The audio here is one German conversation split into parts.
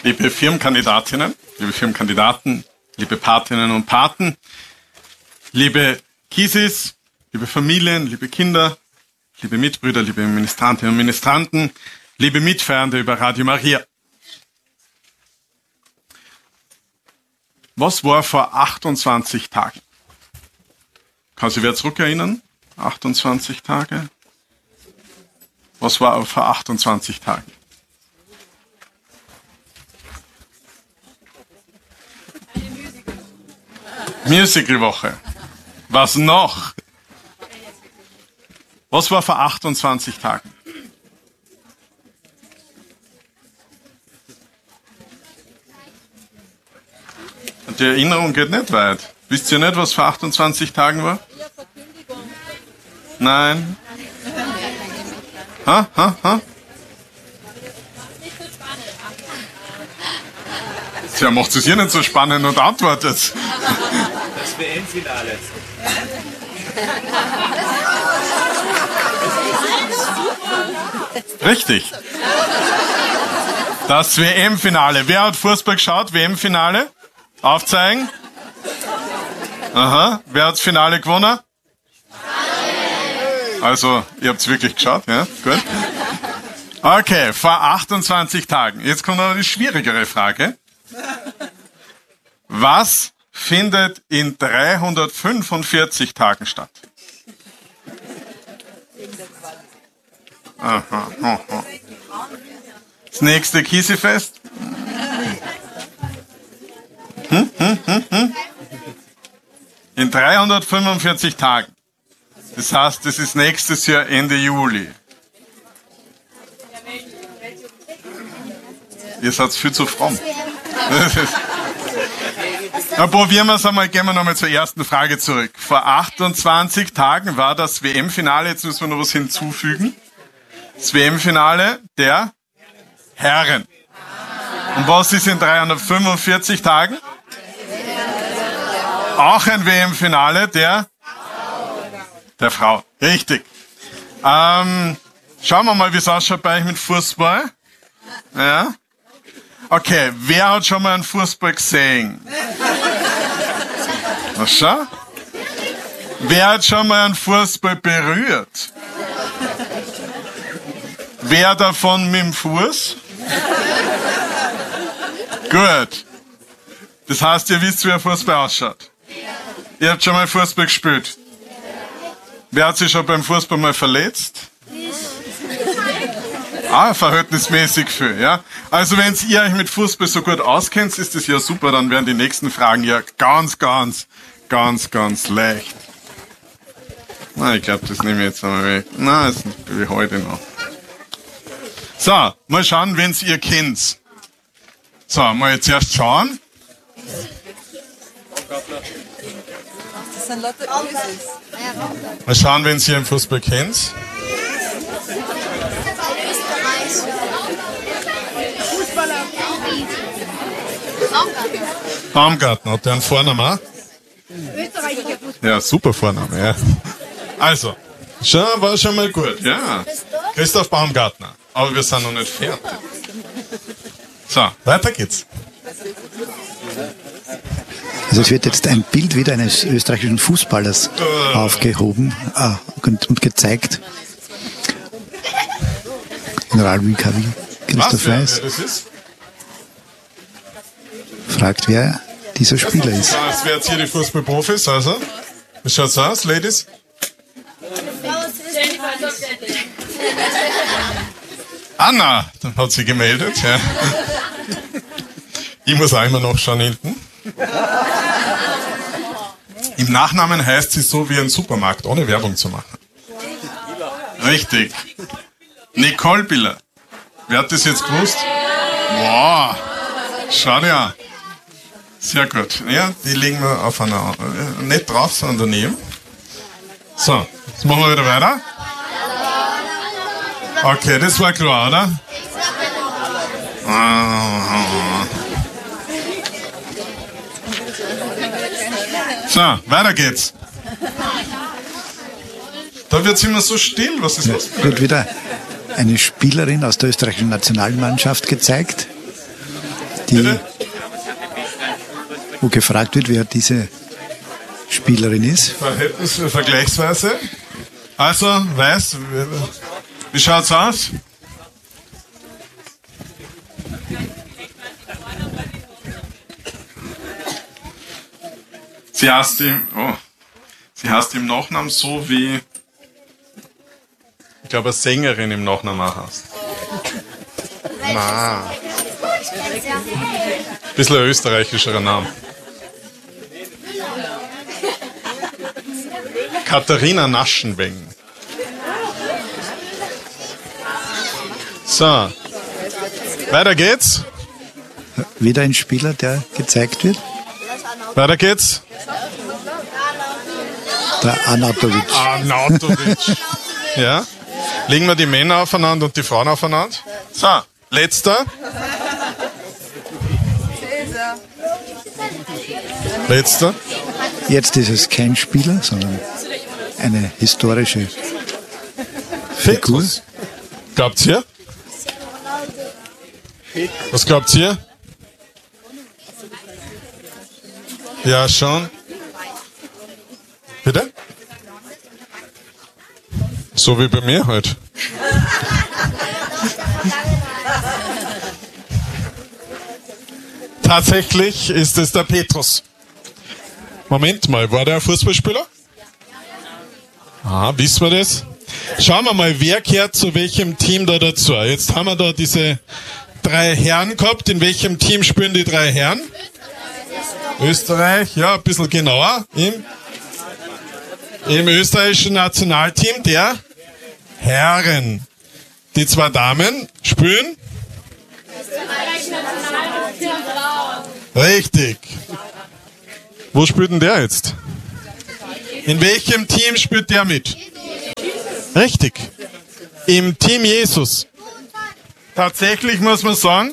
liebe Firmenkandidatinnen, liebe Firmenkandidaten, liebe Patinnen und Paten, liebe Kisis, liebe Familien, liebe Kinder, liebe Mitbrüder, liebe Ministrantinnen und Ministranten, liebe Mitfeierende über Radio Maria. Was war vor 28 Tagen? Kann sich wer zurückerinnern? 28 Tage? Was war vor 28 Tagen? Musicalwoche. Was noch? Was war vor 28 Tagen? Die Erinnerung geht nicht weit. Wisst ihr nicht, was vor 28 Tagen war? Nein. Ha? Tja, macht es hier nicht so spannend und antwortet. Das WM-Finale. Richtig. Das WM-Finale. Wer hat Fußball geschaut? WM-Finale? Aufzeigen. Aha. Wer hat das Finale gewonnen? Also, ihr habt es wirklich geschaut, ja? Gut. Okay, vor 28 Tagen. Jetzt kommt noch eine schwierigere Frage. Was findet in 345 Tagen statt? Aha. Das nächste Kisifest? In 345 Tagen. Das heißt, das ist nächstes Jahr Ende Juli. Ihr seid viel zu fromm. Na, probieren wir es einmal, gehen wir nochmal zur ersten Frage zurück. Vor 28 Tagen war das WM-Finale, jetzt müssen wir noch was hinzufügen. Das WM-Finale der Herren. Und was ist in 345 Tagen? Auch ein WM-Finale der Frau. Richtig. Schauen wir mal, wie es ausschaut bei euch mit Fußball. Ja. Okay, wer hat schon mal einen Fußball gesehen? Na schau. Wer hat schon mal einen Fußball berührt? Wer davon mit dem Fuß? Gut. Das heißt, ihr wisst, wie ein Fußball ausschaut. Ihr habt schon mal Fußball gespielt. Wer hat sich schon beim Fußball mal verletzt? Verhältnismäßig viel, ja. Also wenn ihr euch mit Fußball so gut auskennt, ist das ja super, dann werden die nächsten Fragen ja ganz leicht. Na, ich glaube, das nehme ich jetzt einmal weg. Na, das ist wie heute noch. So, mal schauen, wenn's ihr kennt. So, mal jetzt erst schauen. Das sind lauter Ösis. Mal schauen, wenn's ihr im Fußball kennt. Baumgartner, hat der einen Vornamen auch? Ja, super Vorname, ja. Also, war schon mal gut, ja. Christoph Baumgartner. Aber wir sind noch nicht fertig. So, weiter geht's. Also es wird jetzt ein Bild wieder eines österreichischen Fußballers aufgehoben und gezeigt. General-Vikar Christoph Weiß wer das ist? fragt, wer dieser Spieler ist. Das wären jetzt hier die Fußballprofis, also. Wie schaut's aus, Ladies? Anna, dann hat sie gemeldet, ja. Ich muss auch immer noch schauen hinten. Im Nachnamen heißt sie so wie ein Supermarkt, ohne Werbung zu machen. Richtig. Nicole Biller. Wer hat das jetzt gewusst? Wow. Schau dir an. Sehr gut. Ja, die legen wir auf einer, nicht drauf, sondern daneben. So, jetzt machen wir wieder weiter. Okay, das war klar, oder? So, weiter geht's. Da wird's immer so still. Was ist los? Wird wieder eine Spielerin aus der österreichischen Nationalmannschaft gezeigt. wo gefragt wird, wer diese Spielerin ist. Vergleichsweise. Also, weiß, wie schaut's aus? Sie heißt im Nachnamen so wie, ich glaube, eine Sängerin im Nachnamen auch heißt. Na. Bisschen ein österreichischerer Name. Katharina Naschenweng. So. Weiter geht's. Wieder ein Spieler, der gezeigt wird. Weiter geht's. Der Anatovic. Ja. Legen wir die Männer aufeinander und die Frauen aufeinander. So, letzter. Letzter. Jetzt ist es kein Spieler, sondern eine historische Figur. Petrus. Glaubt ihr? Was glaubt ihr? Ja, schon. Bitte? So wie bei mir heute. Tatsächlich ist es der Petrus. Moment mal, war der ein Fußballspieler? Ah, wissen wir das? Schauen wir mal, wer gehört zu welchem Team da dazu. Jetzt haben wir da diese 3 Herren gehabt. In welchem Team spielen die 3 Herren? Österreich, ja, ein bisschen genauer. Im österreichischen Nationalteam der Herren. Die 2 Damen spielen? Richtig. Wo spielt denn der jetzt? In welchem Team spielt der mit? Richtig. Im Team Jesus. Tatsächlich muss man sagen,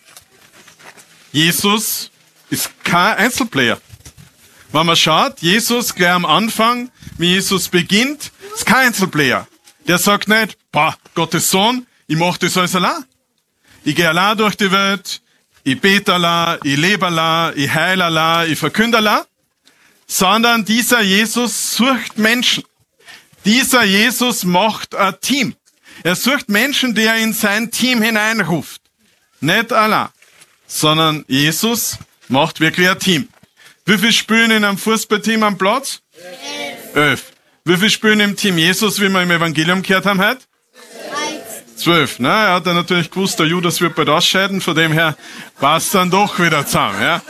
Jesus ist kein Einzelplayer. Wenn man schaut, Jesus gleich am Anfang, wie Jesus beginnt, ist kein Einzelplayer. Der sagt nicht, Gottes Sohn, ich mache das alles allein. Ich gehe allein durch die Welt, ich bete allein, ich lebe allein, ich heile allein, ich verkünde allein. Sondern dieser Jesus sucht Menschen. Dieser Jesus macht ein Team. Er sucht Menschen, die er in sein Team hineinruft. Nicht allein, sondern Jesus macht wirklich ein Team. Wie viele spielen in einem Fußballteam am Platz? 11. Wie viele spielen im Team Jesus, wie wir im Evangelium gehört haben heute? 12. Na, er hat ja natürlich gewusst, der Judas wird bald ausscheiden, von dem her passt dann doch wieder zusammen. Ja?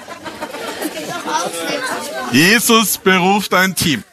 Jesus beruft ein Team.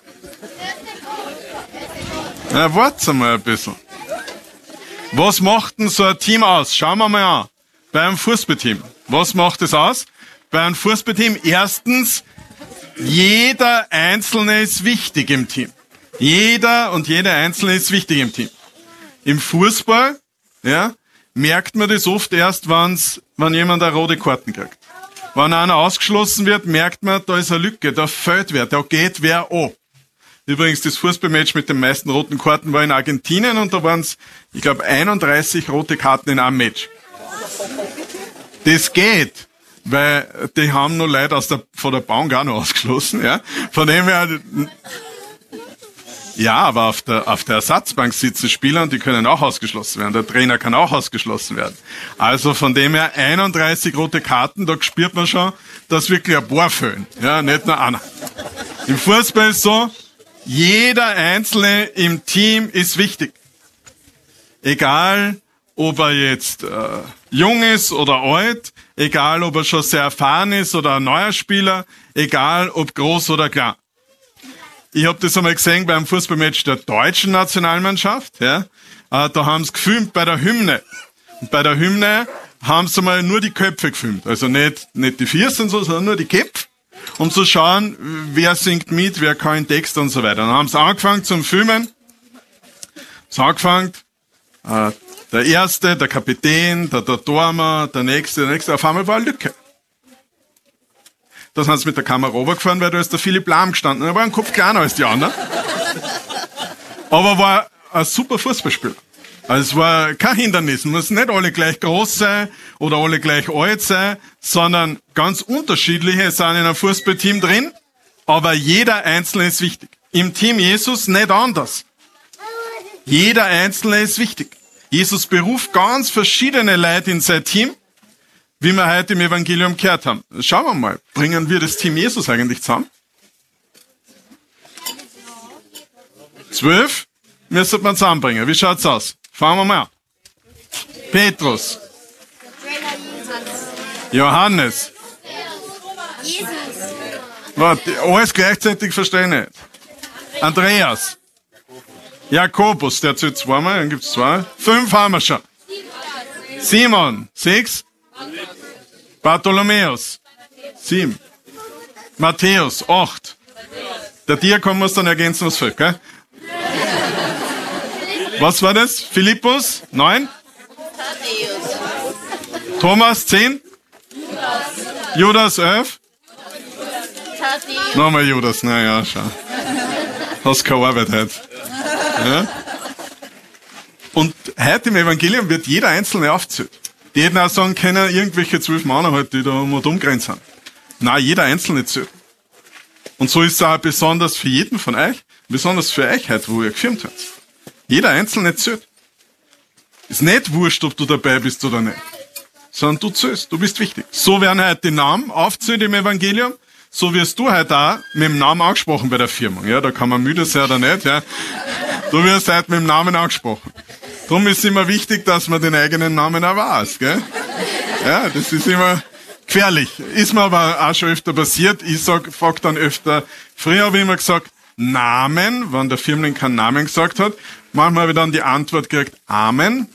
Na, warten mal ein bisschen. Was macht denn so ein Team aus? Schauen wir mal an. Bei einem Fußballteam. Was macht es aus? Bei einem Fußballteam erstens, jeder Einzelne ist wichtig im Team. Jeder und jede Einzelne ist wichtig im Team. Im Fußball, ja, merkt man das oft erst, wenn jemand eine rote Karten kriegt. Wenn einer ausgeschlossen wird, merkt man, da ist eine Lücke, da fällt wer, da geht wer an. Übrigens, das Fußballmatch mit den meisten roten Karten war in Argentinien und da waren es, ich glaube, 31 rote Karten in einem Match. Das geht, weil die haben noch Leute von der Bank auch noch ausgeschlossen, ja. Von dem her, ja, aber auf der Ersatzbank sitzen Spieler und die können auch ausgeschlossen werden. Der Trainer kann auch ausgeschlossen werden. Also von dem her 31 rote Karten, da spürt man schon, dass wirklich ein paar fehlen. Ja, nicht nur einer. Im Fußball ist so, jeder Einzelne im Team ist wichtig. Egal, ob er jetzt jung ist oder alt, egal, ob er schon sehr erfahren ist oder ein neuer Spieler, egal, ob groß oder klein. Ich habe das einmal gesehen beim Fußballmatch der deutschen Nationalmannschaft. Ja. Da haben sie gefilmt bei der Hymne. Und bei der Hymne haben sie mal nur die Köpfe gefilmt. Also nicht die Füße und so, sondern nur die Köpfe. Um zu schauen, wer singt mit, wer kann den Text und so weiter. Dann haben sie angefangen zum Filmen. Der Erste, der Kapitän, der Tormer, der Nächste. Auf einmal war eine Lücke. Da sind sie mit der Kamera runtergefahren, weil da ist der Philipp Lahm gestanden. Er war ein Kopf kleiner als die anderen. Aber war ein super Fußballspieler. Also es war kein Hindernis. Es müssen nicht alle gleich groß sein oder alle gleich alt sein, sondern ganz unterschiedliche sind in einem Fußballteam drin, aber jeder Einzelne ist wichtig. Im Team Jesus nicht anders. Jeder Einzelne ist wichtig. Jesus beruft ganz verschiedene Leute in sein Team, wie wir heute im Evangelium gehört haben. Schauen wir mal, bringen wir das Team Jesus eigentlich zusammen? 12 müsste man zusammenbringen. Wie schaut's aus? Fangen wir mal an. Petrus. Johannes. Warte, alles gleichzeitig verstehe ich nicht. Andreas. Jakobus, der zählt zweimal, dann gibt's zwei. 5 haben wir schon. Simon. 6. Bartholomäus. 7. Matthäus. 8. Der Diakon muss dann ergänzen, was fehlt, gell? Was war das? Philippus? 9. Thomas? 10. Judas? 11. Nochmal Judas, naja, schau. Hast keine Arbeit heute. Ja? Und heute im Evangelium wird jeder Einzelne aufgezählt. Die hätten auch sagen können, irgendwelche 12 Männer halt, die da umgrenzt sind. Nein, jeder Einzelne zählt. Und so ist es auch besonders für jeden von euch, besonders für euch heute, wo ihr gefirmt habt. Jeder Einzelne zählt. Ist nicht wurscht, ob du dabei bist oder nicht. Sondern du zählst, du bist wichtig. So werden heute die Namen aufgezählt im Evangelium. So wirst du heute auch mit dem Namen angesprochen bei der Firmung. Ja, da kann man müde sein oder nicht, ja. Du wirst heute mit dem Namen angesprochen. Darum ist es immer wichtig, dass man den eigenen Namen auch weiß, gell? Ja, das ist immer gefährlich. Ist mir aber auch schon öfter passiert. Ich frag dann öfter, früher habe ich immer gesagt, Namen, wenn der Firmling keinen Namen gesagt hat. Manchmal habe ich dann die Antwort gekriegt, Amen.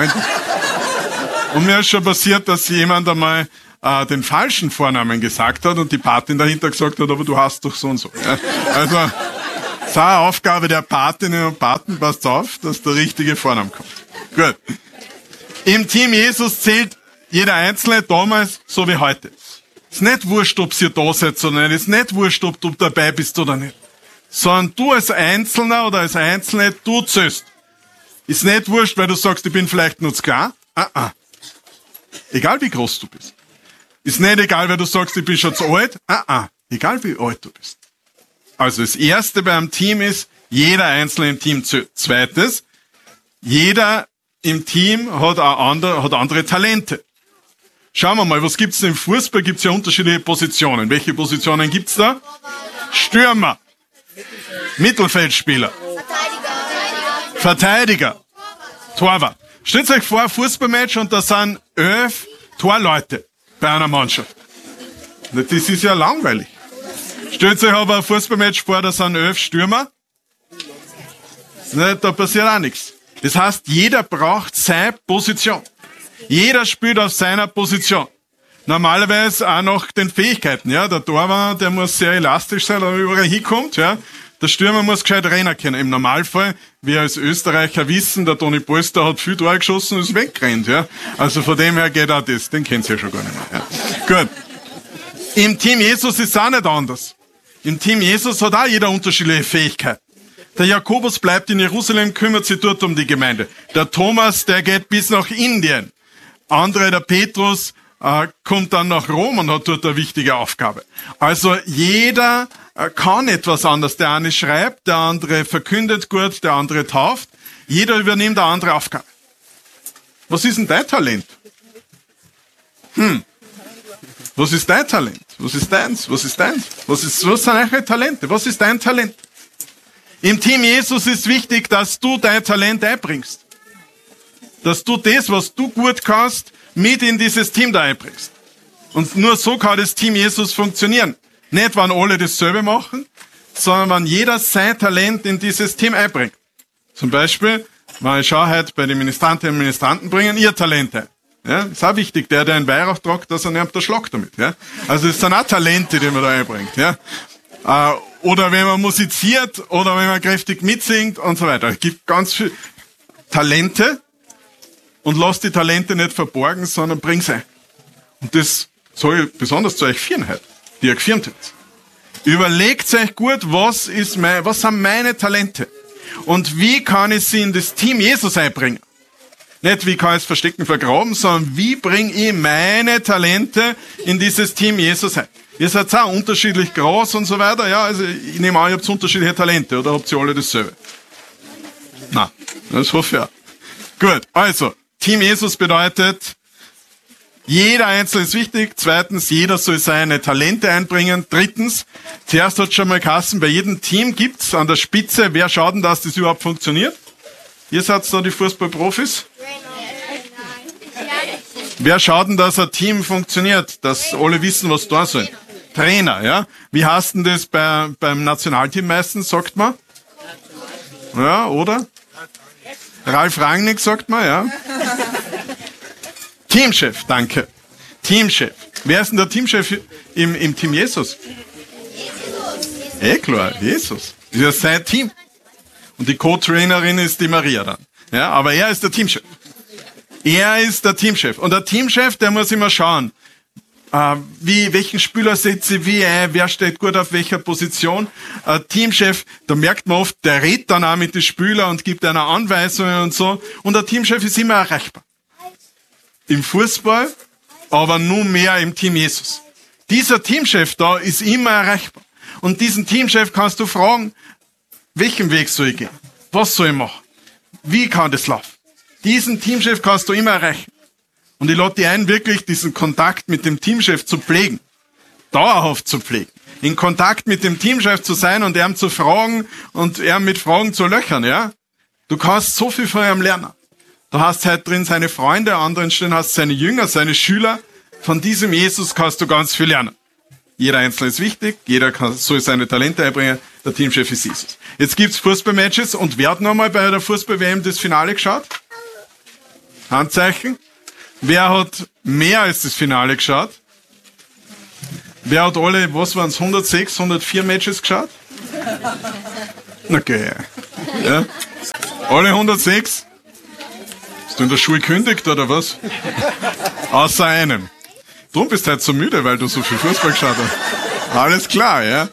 Und mir ist schon passiert, dass jemand einmal den falschen Vornamen gesagt hat und die Patin dahinter gesagt hat, aber du hast doch so und so. Ja? Also, das ist eine Aufgabe der Patinnen und Paten, passt auf, dass der richtige Vorname kommt. Gut. Im Team Jesus zählt jeder Einzelne damals so wie heute. Ist nicht wurscht, ob ihr da seid oder nicht. Ist nicht wurscht, ob du dabei bist oder nicht. Sondern du als Einzelner oder als Einzelne, du zählst. Ist nicht wurscht, weil du sagst, ich bin vielleicht nur zu klein. Egal wie groß du bist. Ist nicht egal, weil du sagst, ich bin schon zu alt. Egal wie alt du bist. Also das Erste beim Team ist, jeder Einzelne im Team zählt. Zweites, jeder im Team hat andere Talente. Schauen wir mal, was gibt's denn im Fußball? Gibt's ja unterschiedliche Positionen. Welche Positionen gibt's da? Stürmer. Mittelfeldspieler. Verteidiger. Torwart. Stellt euch vor, ein Fußballmatch und da sind 11 Torleute bei einer Mannschaft. Das ist ja langweilig. Stellt euch aber ein Fußballmatch vor, da sind 11 Stürmer. Da passiert auch nichts. Das heißt, jeder braucht seine Position. Jeder spielt auf seiner Position. Normalerweise auch nach den Fähigkeiten, ja. Der Torwart, der muss sehr elastisch sein, wenn er überall hinkommt, ja. Der Stürmer muss gescheit rennen können. Im Normalfall, wir als Österreicher wissen, der Toni Polster hat viel Tore geschossen und ist weggerannt, ja. Also von dem her geht auch das. Den kennt ihr ja schon gar nicht mehr, ja. Gut. Im Team Jesus ist es auch nicht anders. Im Team Jesus hat auch jeder unterschiedliche Fähigkeiten. Der Jakobus bleibt in Jerusalem, kümmert sich dort um die Gemeinde. Der Thomas, der geht bis nach Indien. Andere, der Petrus, kommt dann nach Rom und hat dort eine wichtige Aufgabe. Also jeder kann etwas anderes. Der eine schreibt, der andere verkündet gut, der andere tauft. Jeder übernimmt eine andere Aufgabe. Was ist denn dein Talent? Was ist dein Talent? Was ist deins? Was ist deins? Was sind eure Talente? Was ist dein Talent? Im Team Jesus ist wichtig, dass du dein Talent einbringst. Dass du das, was du gut kannst, mit in dieses Team da einbringst. Und nur so kann das Team Jesus funktionieren. Nicht, wenn alle dasselbe machen, sondern wenn jeder sein Talent in dieses Team einbringt. Zum Beispiel, wenn ich schaue heute bei den Ministrantinnen und Ministranten bringen ihr Talent ein. Ja, ist auch wichtig, der einen Weihrauch tragt, dass er nimmt der Schlag damit. Ja, also es sind auch Talente, die man da einbringt. Ja, oder wenn man musiziert oder wenn man kräftig mitsingt und so weiter. Es gibt ganz viele Talente und lasst die Talente nicht verborgen, sondern bring sie ein. Und das soll ich besonders zu euch führen heute, die ihr gefirmt habt. Überlegt euch gut, was sind meine Talente und wie kann ich sie in das Team Jesus einbringen. Nicht, wie kann ich es verstecken, vergraben, sondern wie bringe ich meine Talente in dieses Team Jesus ein? Ihr seid auch unterschiedlich groß und so weiter. Ja, also ich nehme an, ihr habt unterschiedliche Talente, oder habt ihr alle dasselbe? Nein, das hoffe ich auch. Gut, also, Team Jesus bedeutet, jeder Einzelne ist wichtig. Zweitens, jeder soll seine Talente einbringen. Drittens, zuerst hat schon mal geheißen, bei jedem Team gibt's an der Spitze, wer schaut denn, dass das überhaupt funktioniert? Ihr seid da die Fußballprofis? Wer schaut denn, dass ein Team funktioniert, dass alle wissen, was da soll? Trainer, ja? Wie heißt denn das beim Nationalteam meistens, sagt man? Ja, oder? Ralf Rangnick sagt man, ja? Teamchef, danke. Teamchef. Wer ist denn der Teamchef im Team Jesus? Klar, Jesus. Das ist ja sein Team. Und die Co-Trainerin ist die Maria dann. Ja, aber er ist der Teamchef. Er ist der Teamchef. Und der Teamchef, der muss immer schauen, welchen Spieler setze ich wie ein, wer steht gut auf welcher Position. Teamchef, da merkt man oft, der redet dann auch mit den Spielern und gibt einer Anweisungen und so. Und der Teamchef ist immer erreichbar. Im Fußball, aber nur mehr im Team Jesus. Dieser Teamchef da ist immer erreichbar. Und diesen Teamchef kannst du fragen, welchen Weg soll ich gehen? Was soll ich machen? Wie kann das laufen? Diesen Teamchef kannst du immer erreichen. Und ich lade dich ein, wirklich diesen Kontakt mit dem Teamchef zu pflegen. Dauerhaft zu pflegen. In Kontakt mit dem Teamchef zu sein und ihm zu fragen und ihm mit Fragen zu löchern, ja? Du kannst so viel von ihm lernen. Du hast halt drin seine Freunde, an anderen Stellen hast seine Jünger, seine Schüler. Von diesem Jesus kannst du ganz viel lernen. Jeder Einzelne ist wichtig, jeder soll seine Talente einbringen, der Teamchef ist Jesus. Jetzt gibt's Fußballmatches und wer hat nochmal bei der Fußball-WM das Finale geschaut? Handzeichen. Wer hat mehr als das Finale geschaut? Wer hat alle, was waren's, 106, 104 Matches geschaut? Okay. Ja. Alle 106? Hast du in der Schule gekündigt, oder was? Außer einem. Du bist halt so müde, weil du so viel Fußball geschaut hast. Alles klar, ja.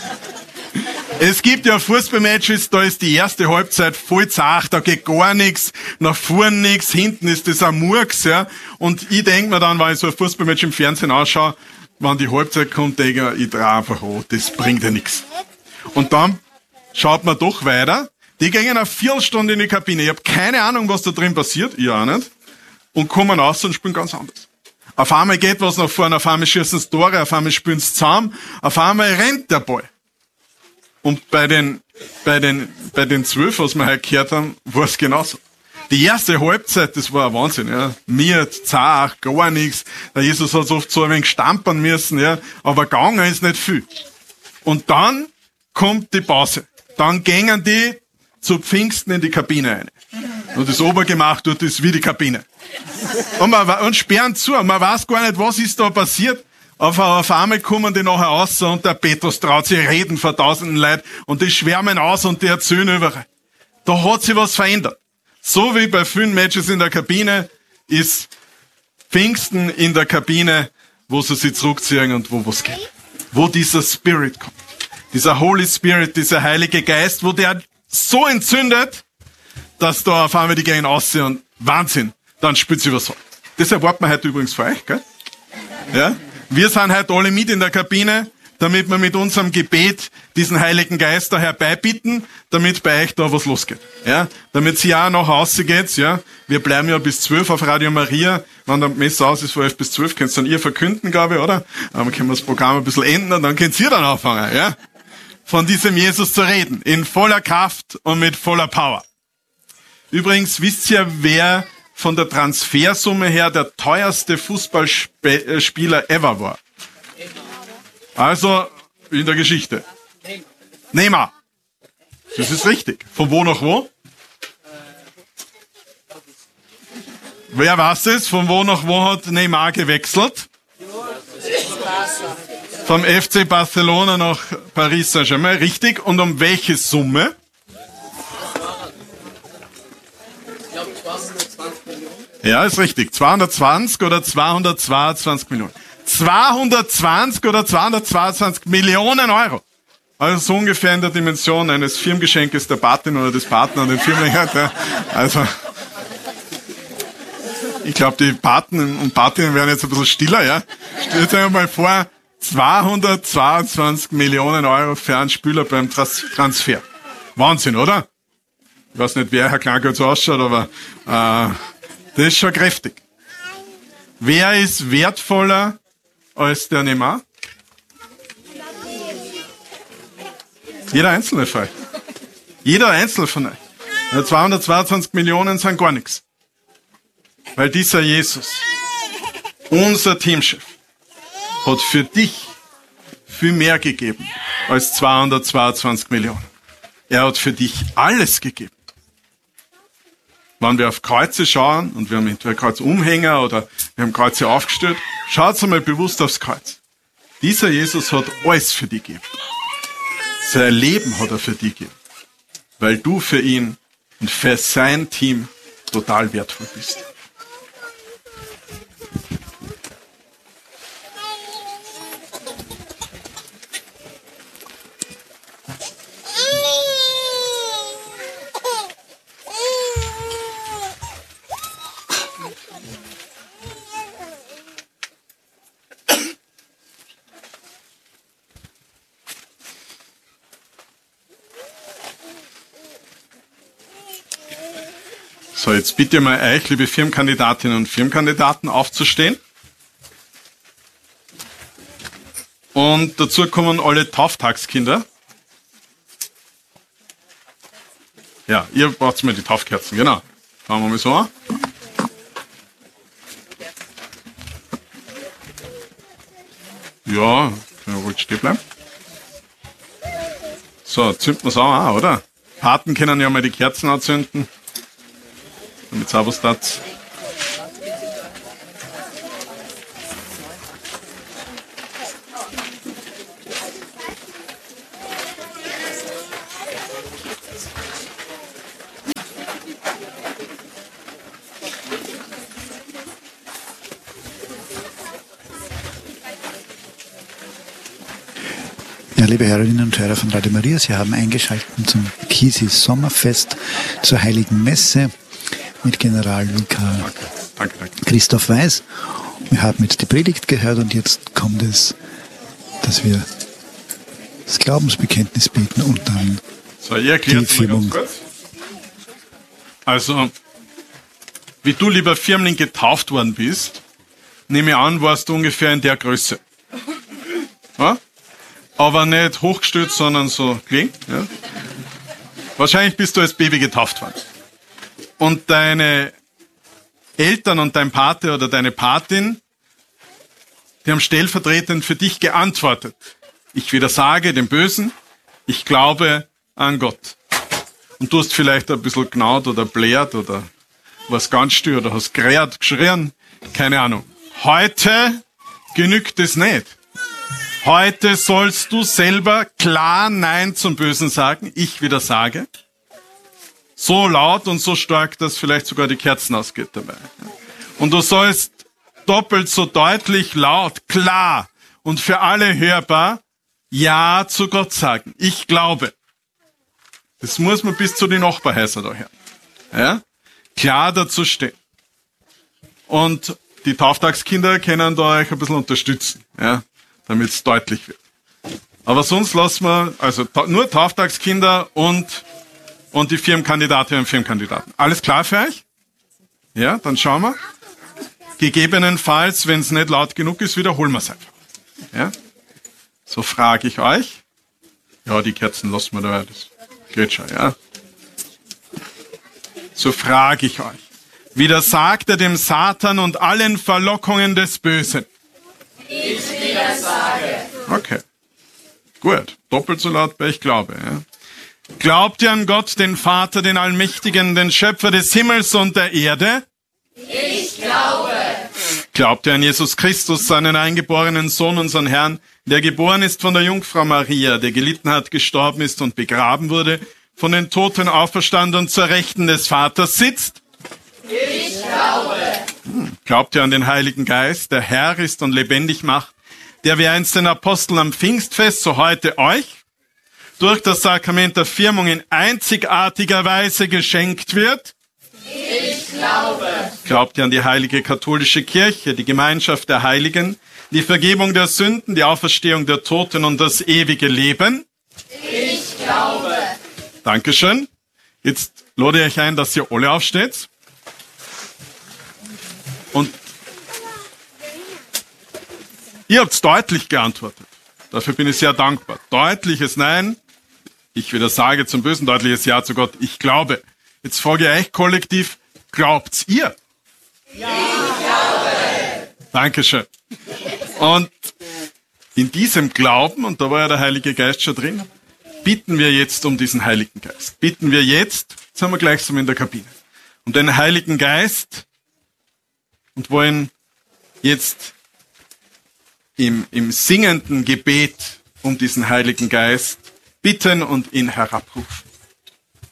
Es gibt ja Fußballmatches, da ist die erste Halbzeit voll zart, da geht gar nichts, nach vorn nichts, hinten ist das ein Murks, ja. Und ich denk mir dann, wenn ich so ein Fußballmatch im Fernsehen anschaue, wenn die Halbzeit kommt, denke ich drehe einfach an, das bringt ja nichts. Und dann schaut man doch weiter, die gehen eine Viertelstunde in die Kabine, ich habe keine Ahnung, was da drin passiert, ich auch nicht, und kommen raus und spielen ganz anders. Auf einmal geht was nach vorne, auf einmal schießen sie Tore, auf einmal spielen sie zusammen, auf einmal rennt der Ball. Und bei den 12, was wir heute gehört haben, war es genauso. Die erste Halbzeit, das war ein Wahnsinn, ja. Miert, zart, gar nichts. Der Jesus hat oft so ein wenig stampern müssen, ja. Aber gegangen ist nicht viel. Und dann kommt die Pause. Dann gingen die zu Pfingsten in die Kabine rein. Und das Obergemach dort ist wie die Kabine. Und sperren zu. Man weiß gar nicht, was ist da passiert. Auf einmal kommen die nachher raus und der Petrus traut sich reden vor tausenden Leuten und die schwärmen aus und die erzählen überall. Da hat sich was verändert. So wie bei vielen Matches in der Kabine ist Pfingsten in der Kabine, wo sie sich zurückziehen und wo was geht. Wo dieser Spirit kommt. Dieser Holy Spirit, dieser Heilige Geist, wo der so entzündet, dass da auf einmal die gehen aussehen und Wahnsinn, dann spürt sie was. Das erwarten wir heute übrigens von euch, gell? Ja? Wir sind heute alle mit in der Kabine, damit wir mit unserem Gebet diesen Heiligen Geist da herbeibitten, damit bei euch da was losgeht. Ja? Damit sie auch nach Hause geht, ja? Wir bleiben ja bis 12 auf Radio Maria. Wenn der Messe aus ist von 11 bis 12, könnt ihr dann ihr verkünden, glaube ich, oder? Aber können wir das Programm ein bisschen ändern, dann könnt ihr dann anfangen, ja? Von diesem Jesus zu reden. In voller Kraft und mit voller Power. Übrigens, wisst ihr, wer von der Transfersumme her der teuerste Fußballspieler ever war? Also, in der Geschichte. Neymar. Das ist richtig. Von wo nach wo? Wer weiß es? Von wo nach wo hat Neymar gewechselt? Vom FC Barcelona nach Paris Saint-Germain. Richtig. Und um welche Summe? Ja, ist richtig. 220 oder 222 Millionen. 220 oder 222 Millionen Euro. Also so ungefähr in der Dimension eines Firmengeschenkes der Patin oder des Partners an den Firmenleiter. Also Ich glaube, die Paten und Patinnen werden jetzt ein bisschen stiller, ja. Stellt euch mal vor, 222 Millionen Euro für einen Spieler beim Transfer. Wahnsinn, oder? Ich weiß nicht, wer Herr Klanker so ausschaut, aber das ist schon kräftig. Wer ist wertvoller als der Neymar? Jeder Einzelne von euch. Jeder Einzelne von euch. Ja, 222 Millionen sind gar nichts. Weil dieser Jesus, unser Teamchef, hat für dich viel mehr gegeben als 222 Millionen. Er hat für dich alles gegeben. Wenn wir auf Kreuze schauen, und wir haben entweder Kreuzumhänger oder wir haben Kreuze aufgestellt, schaut einmal bewusst aufs Kreuz. Dieser Jesus hat alles für dich gegeben. Sein Leben hat er für dich gegeben. Weil du für ihn und für sein Team total wertvoll bist. So, jetzt bitte mal euch, liebe Firmenkandidatinnen und Firmenkandidaten, aufzustehen. Und dazu kommen alle Tauftagskinder. Ja, ihr braucht mal die Taufkerzen, genau. Fangen wir mal so an. Ja, können wir ruhig stehen bleiben. So, zünden wir es auch an, oder? Paten können ja mal die Kerzen anzünden. Damit was das. Ja, liebe Hörerinnen und Hörer von Radio Maria, Sie haben eingeschaltet zum Kisi Sommerfest zur Heiligen Messe mit Generalvikar Danke. Christoph Weiß. Wir haben jetzt die Predigt gehört und jetzt kommt es, dass wir das Glaubensbekenntnis beten und dann so, ich erkläre es mal ganz kurz. Also, wie du, lieber Firmling, getauft worden bist, nehme ich an, warst du ungefähr in der Größe. Ja? Aber nicht hochgestellt, sondern so gelegen. Ja? Wahrscheinlich bist du als Baby getauft worden. Und deine Eltern und dein Pate oder deine Patin, die haben stellvertretend für dich geantwortet. Ich widersage dem Bösen, ich glaube an Gott. Und du hast vielleicht ein bisschen gnaut oder blärt oder was ganz still oder hast gerät, geschrien, keine Ahnung. Heute genügt es nicht. Heute sollst du selber klar Nein zum Bösen sagen, ich widersage. So laut und so stark, dass vielleicht sogar die Kerzen ausgeht dabei. Und du sollst doppelt so deutlich, laut, klar und für alle hörbar Ja zu Gott sagen. Ich glaube. Das muss man bis zu den Nachbarhäusern da hören. Ja? Klar dazu stehen. Und die Tauftagskinder können da euch ein bisschen unterstützen, ja? Damit es deutlich wird. Aber sonst lassen wir, also nur Tauftagskinder und die Firmenkandidatinnen und Firmenkandidaten. Alles klar für euch? Ja, dann schauen wir. Gegebenenfalls, wenn es nicht laut genug ist, wiederholen wir es einfach. Ja? So frage ich euch. Ja, die Kerzen lassen wir da. Das geht schon, ja. So frage ich euch. Widersagt er dem Satan und allen Verlockungen des Bösen? Ich widersage. Okay. Gut. Doppelt so laut, weil ich glaube, ja. Glaubt ihr an Gott, den Vater, den Allmächtigen, den Schöpfer des Himmels und der Erde? Ich glaube. Glaubt ihr an Jesus Christus, seinen eingeborenen Sohn, unseren Herrn, der geboren ist von der Jungfrau Maria, der gelitten hat, gestorben ist und begraben wurde, von den Toten auferstanden und zur Rechten des Vaters sitzt? Ich glaube. Glaubt ihr an den Heiligen Geist, der Herr ist und lebendig macht, der wie einst den Aposteln am Pfingstfest, so heute euch, durch das Sakrament der Firmung in einzigartiger Weise geschenkt wird? Ich glaube. Glaubt ihr an die heilige katholische Kirche, die Gemeinschaft der Heiligen, die Vergebung der Sünden, die Auferstehung der Toten und das ewige Leben? Ich glaube. Dankeschön. Jetzt lade ich euch ein, dass ihr alle aufsteht. Und ihr habt deutlich geantwortet. Dafür bin ich sehr dankbar. Deutliches Nein. Ich wieder sage zum Bösen, deutliches Ja zu Gott. Ich glaube. Jetzt frage ich euch kollektiv, glaubt's ihr? Ja, ich glaube. Dankeschön. Und in diesem Glauben, und da war ja der Heilige Geist schon drin, bitten wir jetzt um diesen Heiligen Geist. Bitten wir jetzt sind wir gleichsam in der Kabine, um den Heiligen Geist und wollen jetzt im singenden Gebet um diesen Heiligen Geist bitten und ihn herabrufen.